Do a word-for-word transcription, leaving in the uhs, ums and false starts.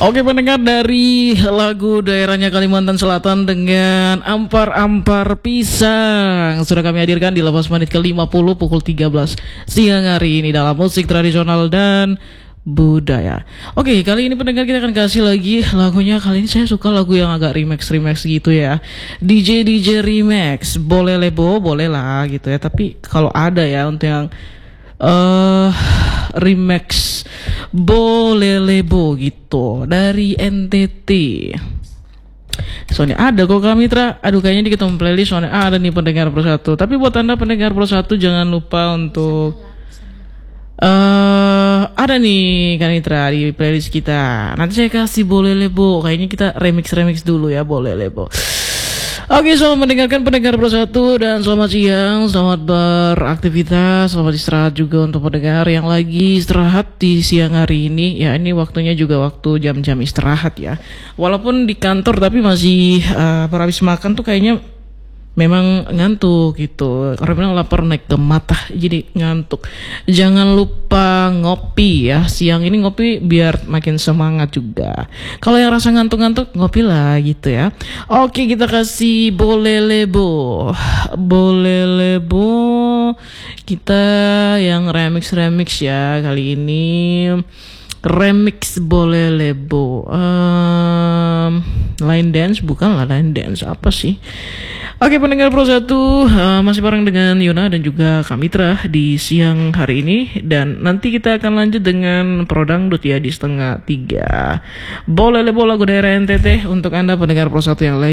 Oke pendengar, dari lagu daerahnya Kalimantan Selatan dengan Ampar-Ampar Pisang sudah kami hadirkan di Lepas Menit ke lima puluh pukul tiga belas siang hari ini dalam musik tradisional dan budaya. Oke, kali ini pendengar kita akan kasih lagi lagunya. Kali ini saya suka lagu yang agak remix-remix gitu ya. D J D J remix, boleh lebo, boleh lah gitu ya. Tapi kalau ada ya untuk yang uh, remix boleh lebo gitu dari N T T. Soalnya ada kok Kak Mitra. Aduh, kayaknya di ketom playlist soalnya ada nih pendengar Pro satu. Tapi buat Anda pendengar Pro satu jangan lupa untuk Uh, ada nih Kak Mitra di playlist kita. Nanti saya kasih boleh lebo. Kayaknya kita remix-remix dulu ya, boleh lebo. Oke, selamat mendengarkan pendengar Pro satu dan selamat siang, selamat beraktivitas, selamat istirahat juga untuk pendengar yang lagi istirahat di siang hari ini. Ya, ini waktunya juga waktu jam-jam istirahat ya. Walaupun di kantor tapi masih uh, habis makan tuh kayaknya memang ngantuk gitu. Orang bilang lapar naik ke mata, jadi ngantuk. Jangan lupa ngopi ya. Siang ini ngopi biar makin semangat juga. Kalau yang rasa ngantuk-ngantuk, ngopi lah gitu ya. Oke, kita kasih boleh lebo. Boleh lebo. Kita yang remix-remix ya kali ini. Remix boleh lebo. Um, line dance bukan lah, line dance apa sih? Oke pendengar Pro satu, uh, masih bareng dengan Yona dan juga Kak Mitra di siang hari ini. Dan nanti kita akan lanjut dengan Prodangdut ya di setengah tiga. Boleh lebo lagu daerah N T T untuk Anda pendengar Pro satu yang lain.